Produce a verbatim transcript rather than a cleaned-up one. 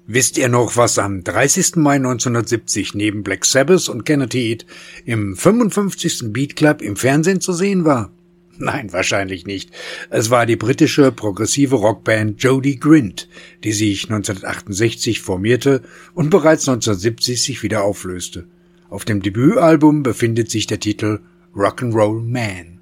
Wisst ihr noch, was am dreißigsten Mai neunzehnhundertsiebzig neben Black Sabbath und Kenneth Heat im fünfundfünfzigsten Beat Club im Fernsehen zu sehen war? Nein, wahrscheinlich nicht. Es war die britische progressive Rockband Jody Grint, die sich neunzehnhundertachtundsechzig formierte und bereits neunzehnhundertsiebzig sich wieder auflöste. Auf dem Debütalbum befindet sich der Titel Rock'n'Roll Man.